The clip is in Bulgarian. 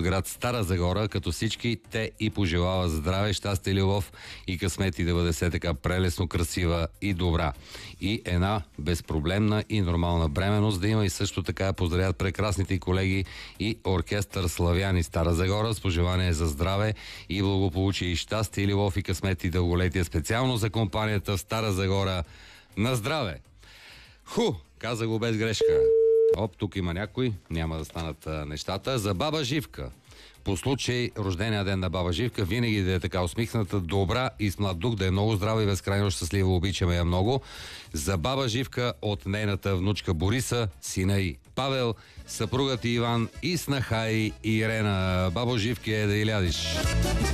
град Стара Загора, като всички те и пожелава здраве, щастие, любов и късмет и да бъде все така прелесно, красива и добра. И една безпроблемна и нормална бременност да има, и също така поздравят прекрасните колеги и оркестър Славяни Стара Загора с пожелание за здраве и благополучие и щастие, любов и късмет и дълголетие специално за компанията в Стара Загора. На здраве! Каза го без грешка. Тук има някой, няма да станат нещата. За баба Живка. По случай рождения ден на баба Живка, винаги да е така усмихната, добра и с млад дух, да е много здрава и безкрайно щастлива, обичаме я много. За баба Живка от нейната внучка Бориса, сина и Павел, съпругът Иван и снаха и Ирена. Бабо Живки, да и лядиш.